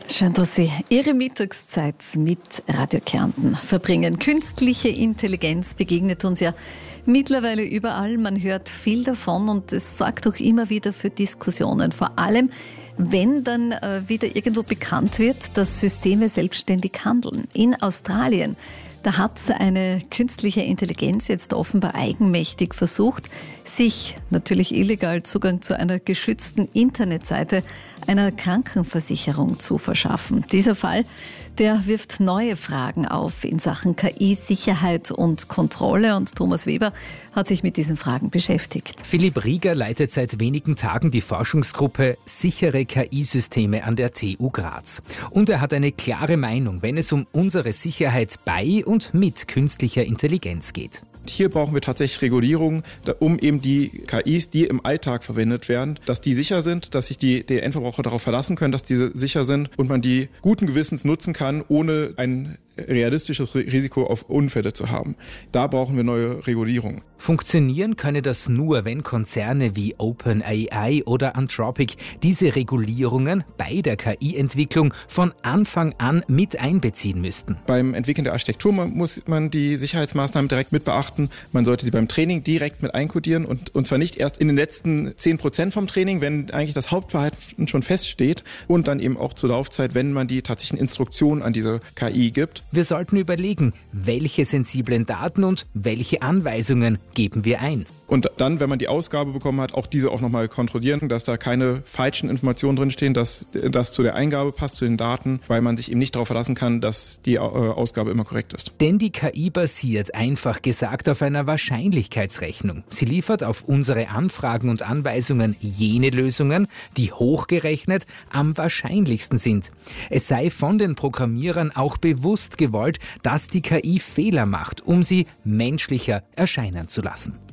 Schön, dass Sie Ihre Mittagszeit mit Radio Kärnten verbringen. Künstliche Intelligenz begegnet uns ja mittlerweile überall. Man hört viel davon und es sorgt auch immer wieder für Diskussionen. Vor allem, wenn dann wieder irgendwo bekannt wird, dass Systeme selbstständig handeln. In Australien, da hat eine künstliche Intelligenz jetzt offenbar eigenmächtig versucht, sich natürlich illegal Zugang zu einer geschützten Internetseite einer Krankenversicherung zu verschaffen. Dieser Fall, der wirft neue Fragen auf in Sachen KI-Sicherheit und Kontrolle und Thomas Weber hat sich mit diesen Fragen beschäftigt. Philipp Rieger leitet seit wenigen Tagen die Forschungsgruppe Sichere KI-Systeme an der TU Graz. Und er hat eine klare Meinung, wenn es um unsere Sicherheit bei und mit künstlicher Intelligenz geht. Hier brauchen wir tatsächlich Regulierung, um eben die KIs, die im Alltag verwendet werden, dass die sicher sind, dass sich der Endverbraucher darauf verlassen können, dass diese sicher sind und man die guten Gewissens nutzen kann, ohne ein realistisches Risiko auf Unfälle zu haben. Da brauchen wir neue Regulierung. Funktionieren könne das nur, wenn Konzerne wie OpenAI oder Anthropic diese Regulierungen bei der KI-Entwicklung von Anfang an mit einbeziehen müssten. Beim Entwickeln der Architektur muss man die Sicherheitsmaßnahmen direkt mit beachten. Man sollte sie beim Training direkt mit einkodieren und zwar nicht erst in den letzten 10% vom Training, wenn eigentlich das Hauptverhalten schon feststeht und dann eben auch zur Laufzeit, wenn man die tatsächlichen Instruktionen an diese KI gibt. Wir sollten überlegen, welche sensiblen Daten und welche Anweisungen geben wir ein. Und dann, wenn man die Ausgabe bekommen hat, auch diese auch nochmal kontrollieren, dass da keine falschen Informationen drinstehen, dass das zu der Eingabe passt, zu den Daten, weil man sich eben nicht darauf verlassen kann, dass die Ausgabe immer korrekt ist. Denn die KI basiert, einfach gesagt, auf einer Wahrscheinlichkeitsrechnung. Sie liefert auf unsere Anfragen und Anweisungen jene Lösungen, die hochgerechnet am wahrscheinlichsten sind. Es sei von den Programmierern auch bewusst gewollt, dass die KI Fehler macht, um sie menschlicher erscheinen zu lassen.